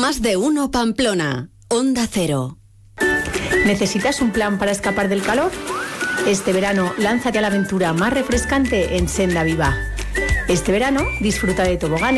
Más de uno Pamplona. Onda Cero. ¿Necesitas un plan para escapar del calor? Este verano, lánzate a la aventura más refrescante en Senda Viva. Este verano, disfruta de toboganes